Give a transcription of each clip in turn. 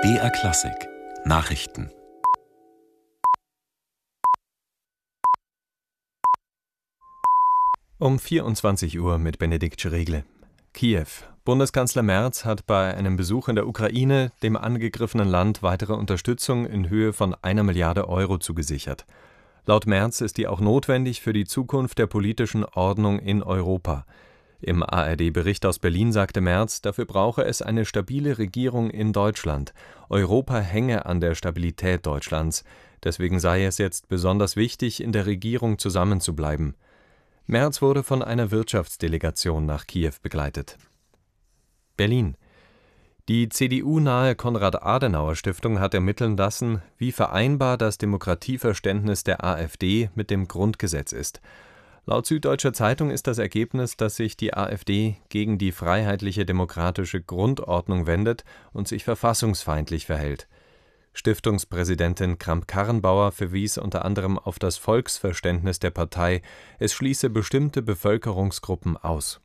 BR Klassik Nachrichten. Um 24 Uhr mit Benedikt Scheregle. Kiew. Bundeskanzler Merz hat bei einem Besuch in der Ukraine dem angegriffenen Land weitere Unterstützung in Höhe von 1 Milliarde Euro zugesichert. Laut Merz ist die auch notwendig für die Zukunft der politischen Ordnung in Europa. Im ARD-Bericht aus Berlin sagte Merz, dafür brauche es eine stabile Regierung in Deutschland. Europa hänge an der Stabilität Deutschlands. Deswegen sei es jetzt besonders wichtig, in der Regierung zusammenzubleiben. Merz wurde von einer Wirtschaftsdelegation nach Kiew begleitet. Berlin. Die CDU-nahe Konrad-Adenauer-Stiftung hat ermitteln lassen, wie vereinbar das Demokratieverständnis der AfD mit dem Grundgesetz ist. Laut Süddeutscher Zeitung ist das Ergebnis, dass sich die AfD gegen die freiheitliche demokratische Grundordnung wendet und sich verfassungsfeindlich verhält. Stiftungspräsidentin Kramp-Karrenbauer verwies unter anderem auf das Volksverständnis der Partei, es schließe bestimmte Bevölkerungsgruppen aus.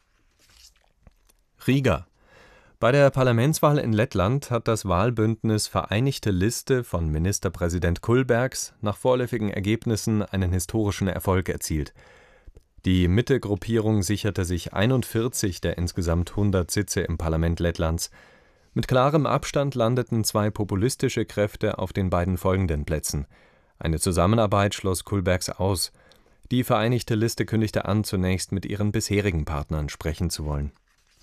Riga. Bei der Parlamentswahl in Lettland hat das Wahlbündnis Vereinigte Liste von Ministerpräsident Kulbergs nach vorläufigen Ergebnissen einen historischen Erfolg erzielt. Die Mitte-Gruppierung sicherte sich 41 der insgesamt 100 Sitze im Parlament Lettlands. Mit klarem Abstand landeten zwei populistische Kräfte auf den beiden folgenden Plätzen. Eine Zusammenarbeit schloss Kulbergs aus. Die Vereinigte Liste kündigte an, zunächst mit ihren bisherigen Partnern sprechen zu wollen.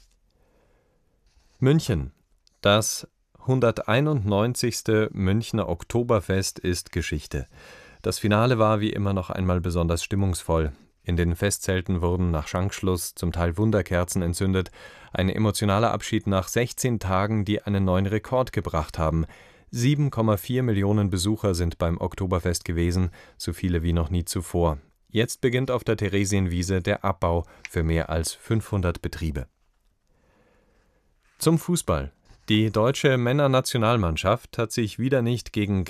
München. Das 191. Münchner Oktoberfest ist Geschichte. Das Finale war wie immer noch einmal besonders stimmungsvoll. In den Festzelten wurden nach Schankschluss zum Teil Wunderkerzen entzündet. Ein emotionaler Abschied nach 16 Tagen, die einen neuen Rekord gebracht haben. 7,4 Millionen Besucher sind beim Oktoberfest gewesen, so viele wie noch nie zuvor. Jetzt beginnt auf der Theresienwiese der Abbau für mehr als 500 Betriebe. Zum Fußball. Die deutsche Männernationalmannschaft hat sich wieder nicht gegen